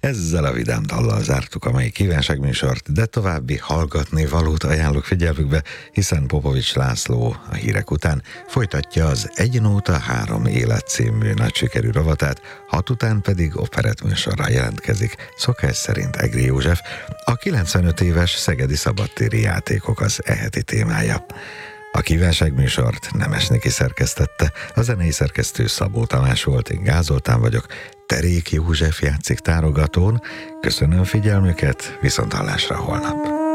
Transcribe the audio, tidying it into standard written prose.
Ezzel a vidám dallal zártuk a mai kívánságműsort, de további hallgatni valót ajánlok figyelmükbe, hiszen Popovics László a hírek után folytatja az Egy nóta, három élet című nagy sikerű rovatát, 6 után pedig operettműsorral jelentkezik, szokás szerint Egri József, a 95 éves szegedi szabadtéri játékok az eheti témája. A kívánságműsort Nemes Niki szerkesztette, a zenei szerkesztő Szabó Tamás volt, én Gál Zoltán vagyok, Terék József játszik tárogatón. Köszönöm figyelmüket, viszonthallásra holnap.